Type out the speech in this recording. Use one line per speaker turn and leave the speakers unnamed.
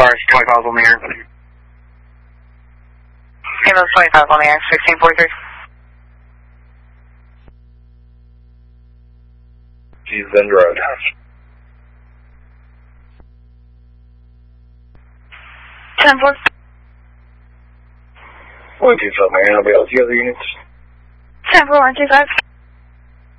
far as 25 on the air.
Ambulance 25 on the air, 1643.
She's Bend Road.
10-4.
125, man. I'll be able to the other units.
10-4, 125.